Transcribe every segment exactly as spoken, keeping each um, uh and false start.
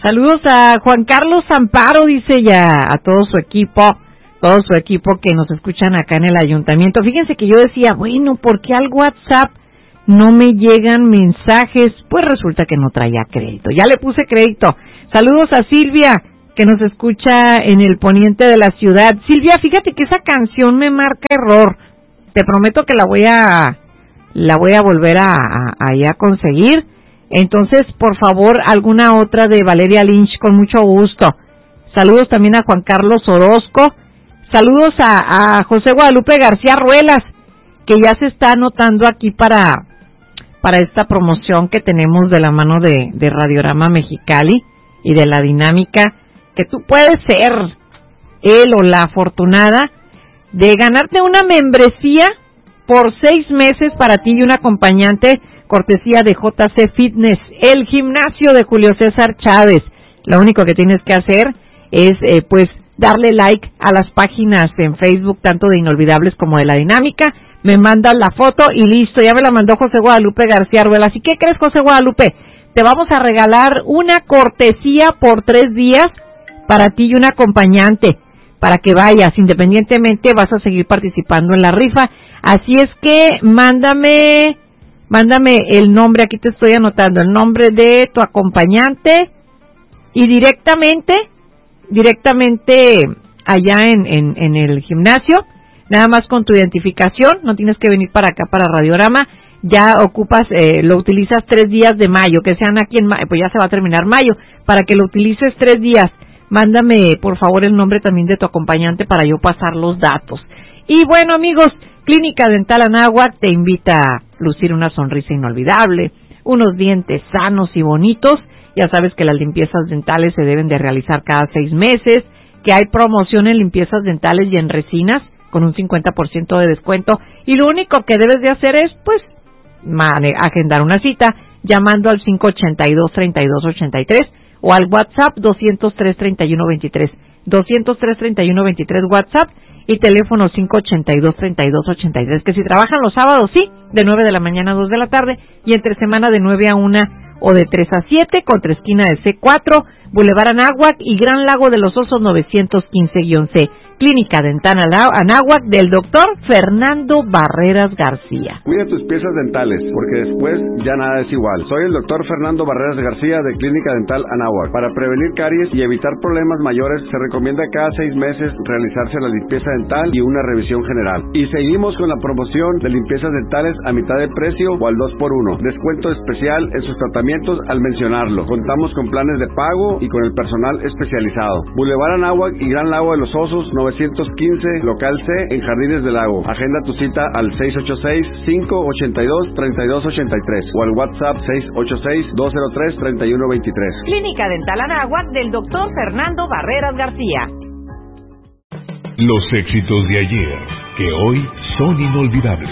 Saludos a Juan Carlos Amparo, dice ya, a todo su equipo, todo su equipo que nos escuchan acá en el ayuntamiento. Fíjense que yo decía, bueno, ¿por qué al WhatsApp no me llegan mensajes? Pues resulta que no traía crédito. Ya le puse crédito. Saludos a Silvia, que nos escucha en el poniente de la ciudad. Silvia, fíjate que esa canción me marca error. Te prometo que la voy a, la voy a volver a, a, a, a conseguir. Entonces, por favor, alguna otra de Valeria Lynch, con mucho gusto. Saludos también a Juan Carlos Orozco. Saludos a, a José Guadalupe García Ruelas, que ya se está anotando aquí para, para esta promoción que tenemos de la mano de, de Radiorama Mexicali y de la dinámica, que tú puedes ser él o la afortunada de ganarte una membresía por seis meses para ti y un acompañante, cortesía de J C Fitness, el gimnasio de Julio César Chávez. Lo único que tienes que hacer es, eh, pues, darle like a las páginas en Facebook, tanto de Inolvidables como de La Dinámica. Me mandas la foto y listo, ya me la mandó José Guadalupe García Ruelas. ¿Y qué crees, José Guadalupe? Te vamos a regalar una cortesía por tres días para ti y un acompañante, para que vayas, independientemente vas a seguir participando en la rifa. Así es que mándame... Mándame el nombre, aquí te estoy anotando, el nombre de tu acompañante y directamente, directamente allá en, en, en el gimnasio, nada más con tu identificación, no tienes que venir para acá, para Radiorama, ya ocupas, eh, lo utilizas tres días de mayo, que sean aquí en mayo, pues ya se va a terminar mayo, para que lo utilices tres días, mándame por favor el nombre también de tu acompañante para yo pasar los datos. Y bueno, amigos, Clínica Dental Anáhuac te invita a lucir una sonrisa inolvidable, unos dientes sanos y bonitos. Ya sabes que las limpiezas dentales se deben de realizar cada seis meses, que hay promoción en limpiezas dentales y en resinas con un cincuenta por ciento de descuento. Y lo único que debes de hacer es, pues, agendar una cita llamando al cinco ochenta y dos, treinta y dos ochenta y tres o al WhatsApp doscientos tres, treinta y uno veintitrés. doscientos tres, treinta y uno veintitrés WhatsApp y teléfono cinco ochenta y dos, treinta y dos ochenta y tres, que si trabajan los sábados, sí, de nueve de la mañana a dos de la tarde, y entre semana de nueve a una o de tres a siete, contra esquina de C cuatro, Boulevard Anáhuac y Gran Lago de los Osos novecientos quince C. Clínica Dental Anáhuac del doctor Fernando Barreras García. Cuida tus piezas dentales, porque después ya nada es igual. Soy el doctor Fernando Barreras García de Clínica Dental Anáhuac. Para prevenir caries y evitar problemas mayores, se recomienda cada seis meses realizarse la limpieza dental y una revisión general. Y seguimos con la promoción de limpiezas dentales a mitad de precio o al dos por uno. Descuento especial en sus tratamientos al mencionarlo. Contamos con planes de pago y con el personal especializado. Boulevard Anáhuac y Gran Lago de los Osos novecientos quince, local C, en Jardines del Lago. Agenda tu cita al seis ocho seis, cinco ocho dos, tres dos ocho tres o al WhatsApp seis ocho seis, dos cero tres, tres uno dos tres. Clínica Dental Anáhuac del doctor Fernando Barreras García. Los éxitos de ayer, que hoy son inolvidables.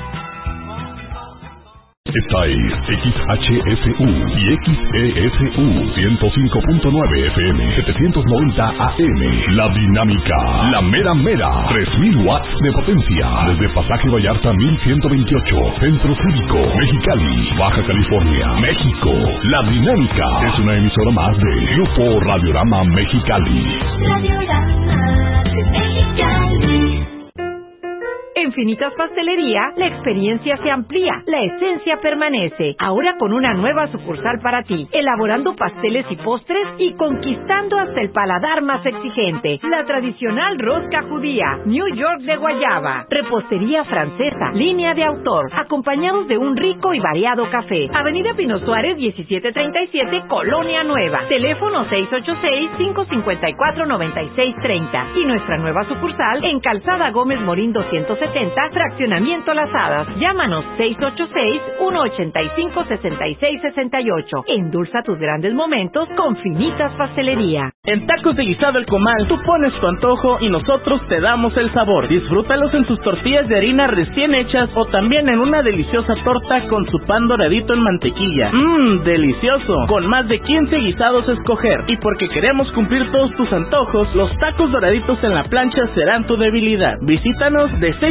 Esta es X H S U y X E S U ciento cinco punto nueve F M, setecientos noventa A M. La Dinámica, la mera mera, tres mil watts de potencia. Desde Pasaje Vallarta mil ciento veintiocho, Centro Cívico, Mexicali, Baja California, México. La Dinámica es una emisora más de Grupo Radiorama Mexicali. Radiorama Mexicali. En Finitas Pastelería, la experiencia se amplía, la esencia permanece. Ahora con una nueva sucursal para ti, elaborando pasteles y postres y conquistando hasta el paladar más exigente. La tradicional rosca judía, New York de guayaba, repostería francesa, línea de autor, acompañados de un rico y variado café. Avenida Pino Suárez, diecisiete treinta y siete, Colonia Nueva. Teléfono seis ocho seis, cinco cinco cuatro, nueve seis tres cero. Y nuestra nueva sucursal en Calzada Gómez Morín doscientos setenta, Fraccionamiento Las Hadas. Llámanos seis ocho seis, uno ocho cinco, seis seis seis ocho. Endulza tus grandes momentos con Finitas Pastelería. En Tacos de Guisado El Comal, tú pones tu antojo y nosotros te damos el sabor. Disfrútalos en sus tortillas de harina recién hechas o también en una deliciosa torta con su pan doradito en mantequilla. Mmm, delicioso. Con más de quince guisados a escoger. Y porque queremos cumplir todos tus antojos, los tacos doraditos en la plancha serán tu debilidad. Visítanos de seis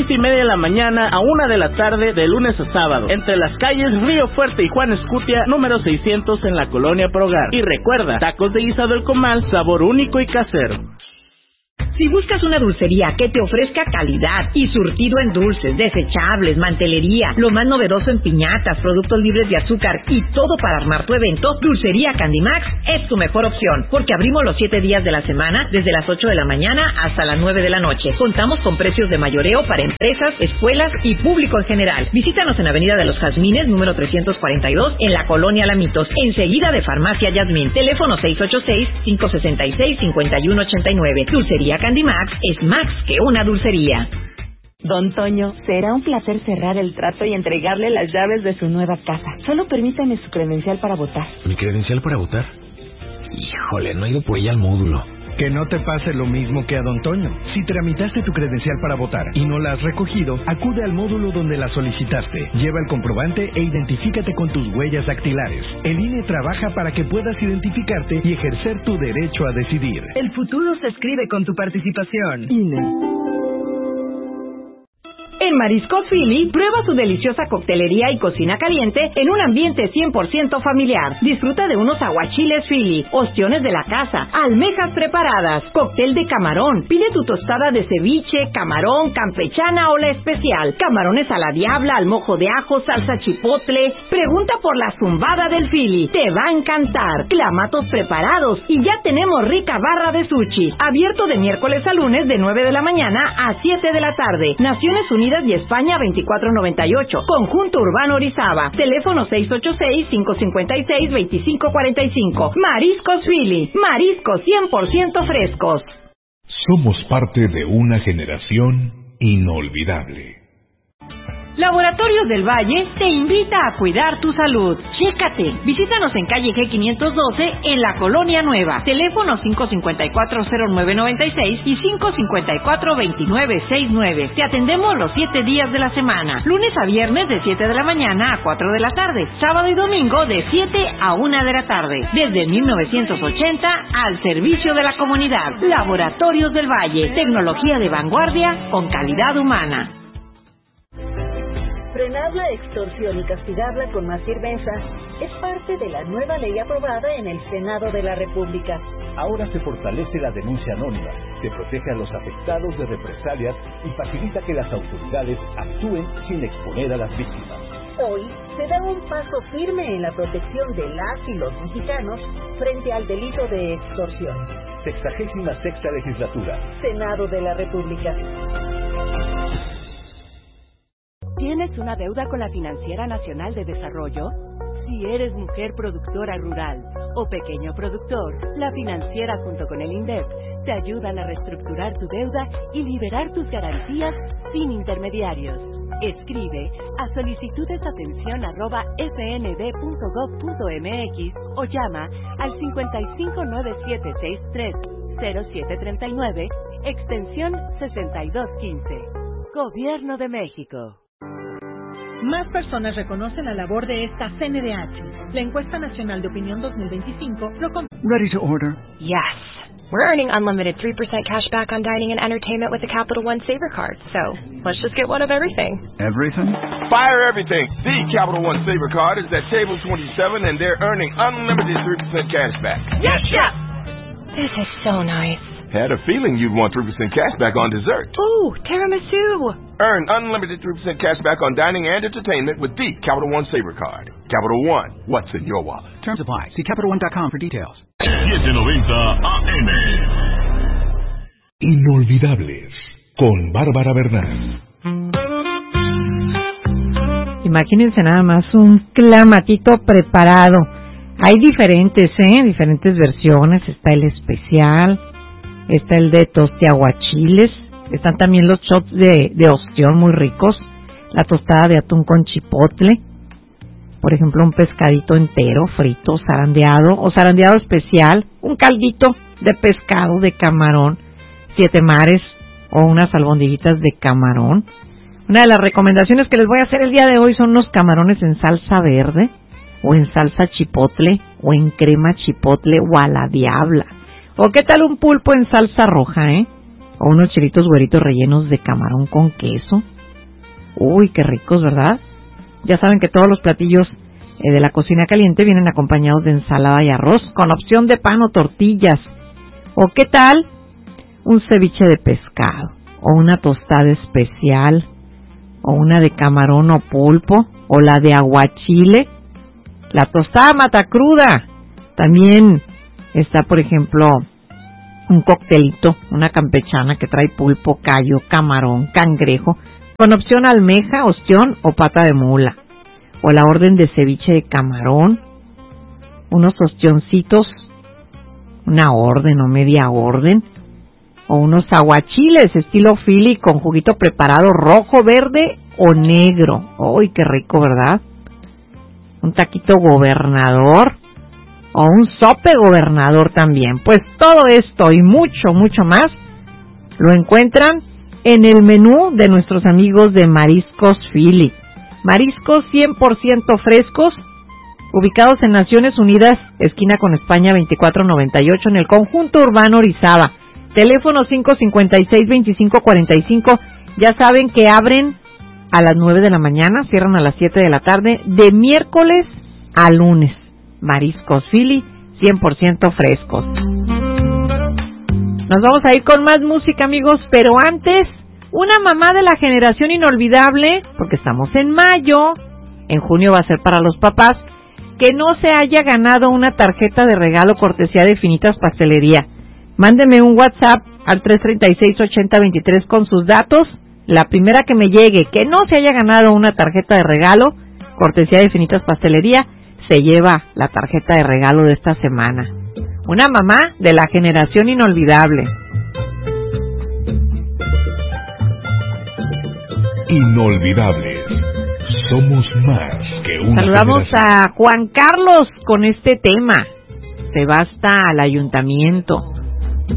siete y media de la mañana a una de la tarde de lunes a sábado, entre las calles Río Fuerte y Juan Escutia, número seiscientos en la colonia Progar. Y recuerda, tacos de guisado El Comal, sabor único y casero. Si buscas una dulcería que te ofrezca calidad y surtido en dulces, desechables, mantelería, lo más novedoso en piñatas, productos libres de azúcar y todo para armar tu evento, Dulcería Candimax es tu mejor opción, porque abrimos los siete días de la semana desde las ocho de la mañana hasta las nueve de la noche. Contamos con precios de mayoreo para empresas, escuelas y público en general. Visítanos en Avenida de los Jazmines, número trescientos cuarenta y dos, en la colonia Lamitos, enseguida de Farmacia Yasmín. Teléfono seis ocho seis, cinco seis seis, cinco uno ocho nueve. Dulcería Candimax es más que una dulcería. Don Toño, será un placer cerrar el trato y entregarle las llaves de su nueva casa. Solo permítame su credencial para votar. ¿Mi credencial para votar? Híjole, no he ido por ella al módulo. Que no te pase lo mismo que a Don Toño. Si tramitaste tu credencial para votar y no la has recogido, acude al módulo donde la solicitaste. Lleva el comprobante e identifícate con tus huellas dactilares. El I N E trabaja para que puedas identificarte y ejercer tu derecho a decidir. El futuro se escribe con tu participación. I N E. En Mariscos Philly, prueba su deliciosa coctelería y cocina caliente en un ambiente cien por ciento familiar. Disfruta de unos aguachiles Philly, ostiones de la casa, almejas preparadas, cóctel de camarón. Pide tu tostada de ceviche, camarón, campechana o la especial. Camarones a la diabla, al mojo de ajo, salsa chipotle. Pregunta por la zumbada del Philly. Te va a encantar. Clamatos preparados y ya tenemos rica barra de sushi. Abierto de miércoles a lunes de nueve de la mañana a siete de la tarde. Naciones Unidas y España veinticuatro noventa y ocho. Conjunto Urbano Orizaba. Teléfono seis ocho seis, cinco cinco seis, dos cinco cuatro cinco. Mariscos Philly. Mariscos cien por ciento frescos. Somos parte de una generación inolvidable. Laboratorios del Valle te invita a cuidar tu salud. Chécate. Visítanos en calle G quinientos doce en la Colonia Nueva. Teléfono cinco cinco cuatro, cero nueve nueve seis y cinco cinco cuatro, dos nueve seis nueve. Te atendemos los siete días de la semana. Lunes a viernes de siete de la mañana a cuatro de la tarde. Sábado y domingo de siete a una de la tarde. Desde mil novecientos ochenta al servicio de la comunidad. Laboratorios del Valle. Tecnología de vanguardia con calidad humana. Frenar la extorsión y castigarla con más firmeza es parte de la nueva ley aprobada en el Senado de la República. Ahora se fortalece la denuncia anónima, se protege a los afectados de represalias y facilita que las autoridades actúen sin exponer a las víctimas. Hoy se da un paso firme en la protección de las y los mexicanos frente al delito de extorsión. Sexagésima sexta legislatura. Senado de la República. ¿Tienes una deuda con la Financiera Nacional de Desarrollo? Si eres mujer productora rural o pequeño productor, la Financiera junto con el INDEP te ayudan a reestructurar tu deuda y liberar tus garantías sin intermediarios. Escribe a solicitudesatención arroba fnd.gov.mx o llama al cincuenta y cinco nueve siete seis tres cero siete tres nueve, extensión sesenta y dos quince. Gobierno de México. Más personas reconocen la labor de esta C N D H. La encuesta nacional de opinión dos mil veinticinco lo con... Ready to order? Yes. We're earning unlimited three percent cash back on dining and entertainment with the Capital One Saver Card. So, let's just get one of everything. Everything? Fire everything. The Capital One Saver Card is at table twenty-seven and they're earning unlimited three percent cash back. Yes, chef! This is so nice. Had a feeling you'd want three percent cash back on dessert. Ooh, tiramisu. Earn unlimited three percent cash back on dining and entertainment with the Capital One Saver Card. Capital One, what's in your wallet? Terms apply. See Capital One dot com for details. siete noventa A M. Inolvidables con Bárbara Bernal. Imagínense nada más un clamatito preparado. Hay diferentes, ¿eh? Diferentes versiones. Está el especial, está el de tostiaguachiles, están también los shots de, de ostión muy ricos, la tostada de atún con chipotle, por ejemplo un pescadito entero, frito, zarandeado o zarandeado especial, un caldito de pescado de camarón, siete mares o unas albondiguitas de camarón. Una de las recomendaciones que les voy a hacer el día de hoy son unos camarones en salsa verde o en salsa chipotle o en crema chipotle o a la diabla. O qué tal un pulpo en salsa roja, ¿eh? O unos chilitos güeritos rellenos de camarón con queso. Uy, qué ricos, ¿verdad? Ya saben que todos los platillos eh, de la cocina caliente vienen acompañados de ensalada y arroz, con opción de pan o tortillas. ¿O qué tal un ceviche de pescado? O una tostada especial, o una de camarón o pulpo, o la de aguachile. La tostada matacruda. También está, por ejemplo, un coctelito, una campechana que trae pulpo, callo, camarón, cangrejo, con opción almeja, ostión o pata de mula. O la orden de ceviche de camarón, unos ostioncitos, una orden o media orden, o unos aguachiles estilo Philly con juguito preparado rojo, verde o negro. ¡Uy, qué rico!, ¿verdad? Un taquito gobernador o un sope gobernador también. Pues todo esto y mucho, mucho más lo encuentran en el menú de nuestros amigos de Mariscos Philly. Mariscos cien por ciento frescos, ubicados en Naciones Unidas, esquina con España veinticuatro noventa y ocho, en el conjunto urbano Orizaba. Teléfono cinco cinco seis, veinticinco cuarenta y cinco. Ya saben que abren a las nueve de la mañana, cierran a las siete de la tarde, de miércoles a lunes. Mariscos Philly, cien por ciento frescos. Nos vamos a ir con más música, amigos, pero antes, una mamá de la generación inolvidable, porque estamos en mayo, en junio va a ser para los papás, que no se haya ganado una tarjeta de regalo cortesía de Finitas Pastelería. Mándeme un WhatsApp al tres tres seis, ocho cero dos tres con sus datos. La primera que me llegue, que no se haya ganado una tarjeta de regalo, cortesía de Finitas Pastelería, se lleva la tarjeta de regalo de esta semana. Una mamá de la generación inolvidable. Inolvidables. Somos más que una Saludamos generación. a Juan Carlos con este tema. Se basta al ayuntamiento.